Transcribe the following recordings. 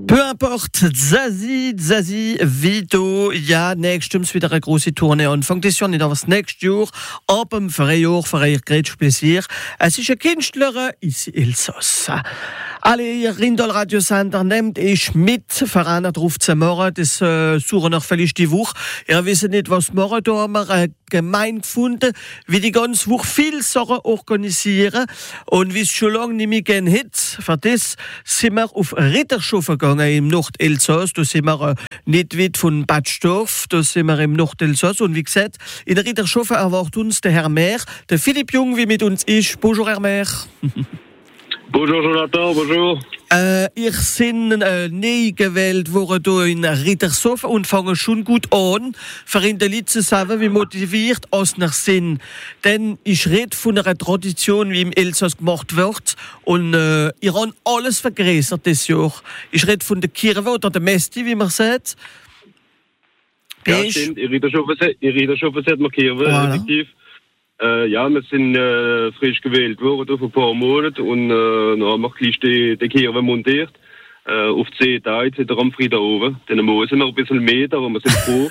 Peu importe, Zazie, Vito, ja, nächstens wieder eine große Tournee anfangen. Das Jahr nicht, aber das nächste Jahr, ab dem Jahr, für ihr größtes Plaisir. Es ist eine Künstlerin, ist Elsass. Alle ihr Rindal-Radiosender nehmt ich mit, Vereine drauf zu machen, das suchen noch vielleicht die Woche. Ihr wisst nicht, was machen, da haben wir gemein gefunden, wie die ganze Woche viel Sachen organisieren. Und wie es schon lange nicht mehr gehen hat, für das sind wir auf Rittershofen gegangen im Nordelsass. Da sind wir nicht weit von Bad Storff, da sind wir im Nordelsass. Und wie gesagt, in Rittershofen erwartet uns der Herr Maire, der Philipp Jung, wie mit uns ist. Bonjour, Herr Maire. Bonjour Jonathan, bonjour. Ihr seid neu gewählt worden hier in Rittershofen und fangen schon gut an, für in der Leute zu sagen, wie motiviert aus nach sind. Denn ich rede von einer Tradition, wie im Elsass gemacht wird. Und ihr habt alles vergrößert das Jahr. Ich rede von der Kirche oder der Mesti, wie man sagt. Ja, stimmt. In Rittershofen sagt man Kirche, effektiv. Ja, wir sind frisch gewählt worden vor ein paar Monaten und dann haben wir gleich die Kirche montiert. Auf 10 Etagen sind wir am Freitag oben. Dann müssen wir ein bisschen mehr, aber wir sind froh.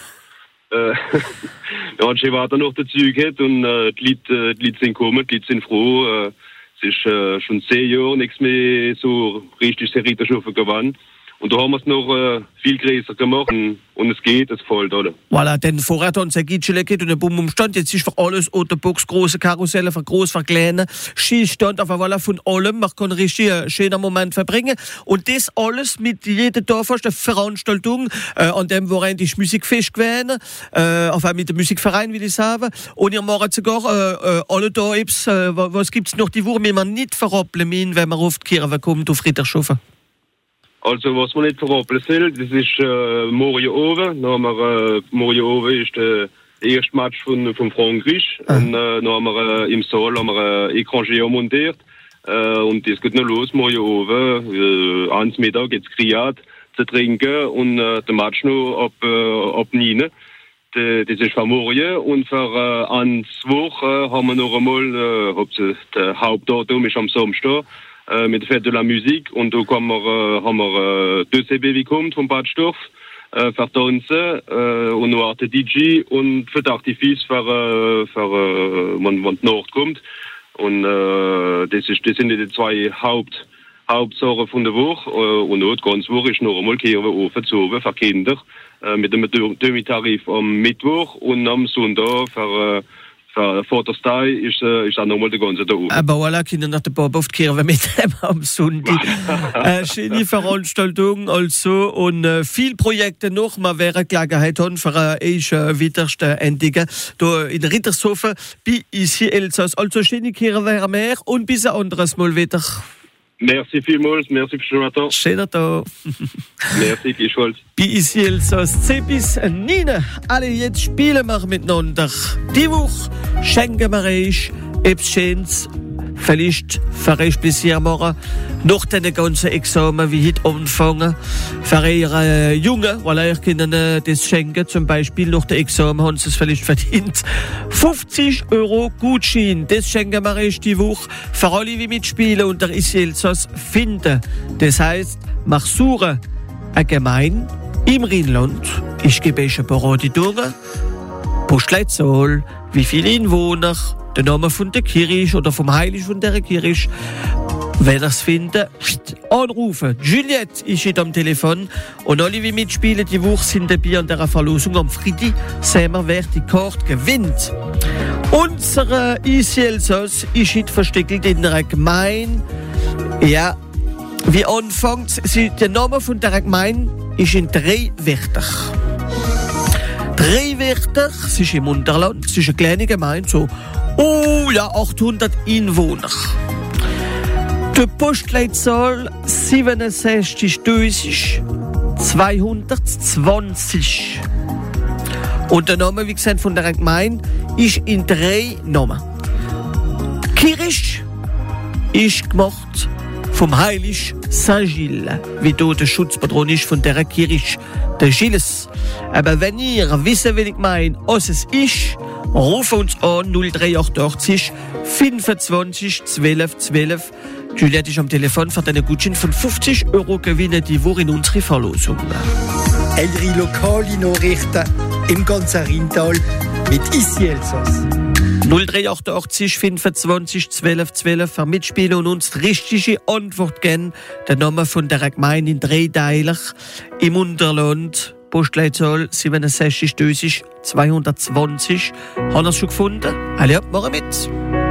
Ja, schon weiter noch dazu gehabt und die Leute sind gekommen, die Leute sind froh. Es ist schon 10 Jahre nichts mehr so richtig sehr Rittershofen gewonnen. Und da haben wir es noch viel größer gemacht und es geht, es fällt, oder? Voilà, denn vorher hat uns ein Gitschele geht und ein Bumumstand. Jetzt ist für alles Autobox, große Karusselle, für groß, für kleine. Skistand, auf voilà, von allem. Man kann richtig einen schönen Moment verbringen. Und das alles mit jeder Dorfeste Veranstaltung, an dem Wochenende ist Musikfest gewesen, mit dem Musikverein, will ich sagen. Und ihr macht sogar alle da, was gibt's noch die Woche, wie man nicht verrappeln müssen, wenn man auf die Kirche kommt, auf Rittershofen? Also, was man nicht verrappeln soll, das ist morgen oben. Morgen oben ist der erste Match von Frankreich. Und dann haben wir im Saal ein Écran montiert. Und das geht noch los, morgen oben. Ans Mittag geht's Kriat zu trinken und der Match noch ab 9. Das ist für morgen. Und für ans Woche haben wir noch einmal, der Hauptdatum ist am Samstag. Mit der Fête de la Musique und da haben wir 2 CB kommt von Bad Storff für Tanzen und noch der DJ und für die Artifice für wenn die Nacht kommt und das sind die 2 Hauptsachen von der Woche und noch die ganze Woche ist noch einmal Kirche offen zu oben für Kinder mit dem Demi-Tarif am Mittwoch und am Sonntag für Vater's Day ist auch nochmal der ganze da oben. Aber voilà, Kinder nach der Papa auf die Kirche mitnehmen am Sonntag. Schöne Veranstaltung also und viele Projekte noch. Man wäre Gelegenheit haben für wiederste Endungen da in Rittershofen bei ici Elsass. Also schöne Kirche wäre mehr und bis ein anderes Mal wieder. Merci vielmals, merci für Jonathan. Schöner Tag. Merci, gleichfalls. Bei ici Elsass 10 bis 9. Alle jetzt spielen wir miteinander. Die Woche schenken wir euch etwas Schönes. Vielleicht für euch Plaisir machen. Nach den ganzen Examen, wie heute anfangen. Für ihre Jungen, weil ihr können das schenken. Zum Beispiel nach dem Examen haben sie es vielleicht verdient. 50 € Gutschein. Das schenken wir euch die Woche. Für alle, die mitspielen und der ici Elsass finden. Das heisst, wir suchen eine Gemeinde im Rheinland. Ich gebe euch ein paar Rate durch. Postleitzahl, wie viele Einwohner, der Name von der Kirche oder vom Heilig von der Kirche. Wenn ihr es findet, anrufen. Juliette ist hier am Telefon und alle, die mitspielen, die Woche sind dabei an dieser Verlosung am Freitag. Sehen wir, wer die Karte gewinnt. Unsere ici Elsass ist heute versteckt in einer Gemeinde. Ja, wie anfängt, der Name von der Gemeinde ist in Dreiwärter. Dreiwärter, es ist im Unterland, es ist eine kleine Gemeinde, so 800 Einwohner. Die Postleitzahl 67 220. Und der Name, wie gesagt, von der Gemeinde ist in 3 Namen. Die Kirche ist gemacht vom Heilig Saint-Gilles, wie dort der Schutzpatron ist von der Kirche, der Gilles. Aber wenn ihr wissen, will ich meine, was es ist, rufen uns an 0388 25 12 12. Juliette ist am Telefon für deine Gutschein von 50 € gewinnen, die Woche in unsere Verlosung. Eure lokale Nachrichten im ganzen Rheintal mit Isi Elsass. 0388 25 12 12 für Mitspielen und uns die richtige Antwort geben. Der Name von der Gemeinde in Dreiteiler im Unterland. Postleitzahl 67 220. Haben wir es schon gefunden? Alle ab, machen mit!